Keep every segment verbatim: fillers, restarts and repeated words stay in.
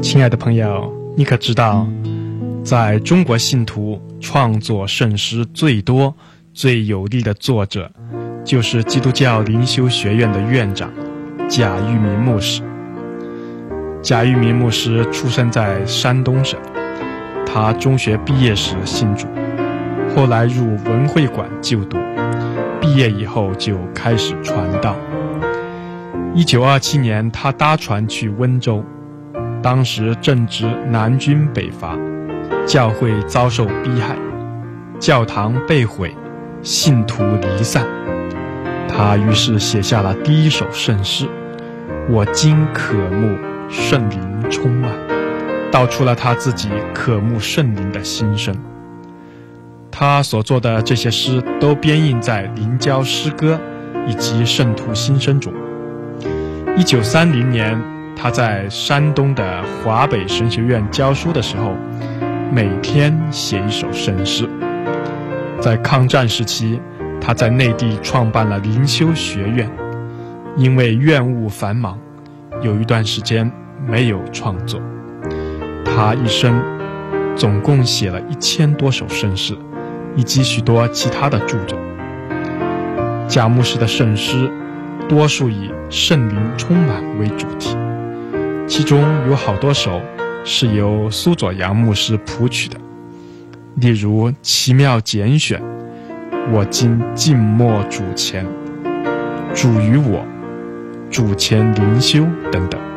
亲爱的朋友，你可知道，在中国信徒创作圣诗最多、最有力的作者，就是基督教灵修学院的院长贾玉民牧师。贾玉民牧师出生在山东省，他中学毕业时信主，后来入文会馆就读，毕业以后就开始传道。一九二七年，他搭船去温州，当时正值南军北伐，教会遭受逼害，教堂被毁，信徒离散。他于是写下了第一首圣诗，我今渴慕圣灵充满，道出了他自己渴慕圣灵的心声。他所做的这些诗都编印在灵交诗歌以及圣徒心声中。一九三零年，他在山东的华北神学院教书的时候，每天写一首圣诗。在抗战时期，他在内地创办了灵修学院，因为院务繁忙，有一段时间没有创作。他一生总共写了一千多首圣诗，以及许多其他的著作。贾牧师的圣诗多数以圣灵充满为主题，其中有好多首是由苏佐阳牧师谱曲的，例如奇妙拣选、我今静默主前、主于我、主前灵修等等。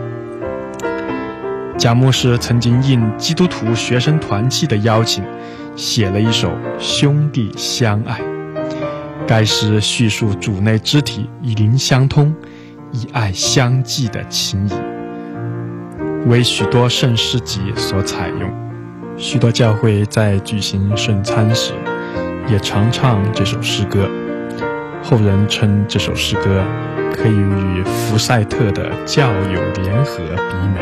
贾牧师曾经应基督徒学生团契的邀请，写了一首《兄弟相爱》。该诗叙述主内肢体以灵相通、以爱相济的情谊，为许多圣诗集所采用。许多教会在举行圣餐时，也常唱这首诗歌。后人称这首诗歌可以与福赛特的教友联合比美。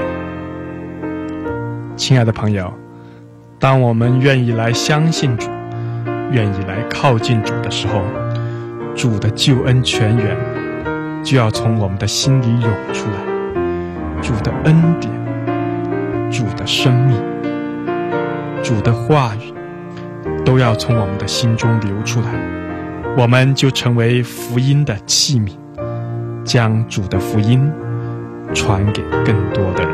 亲爱的朋友，当我们愿意来相信主，愿意来靠近主的时候，主的救恩泉源就要从我们的心里涌出来。主的恩典、主的生命、主的话语都要从我们的心中流出来，我们就成为福音的器皿，将主的福音传给更多的人。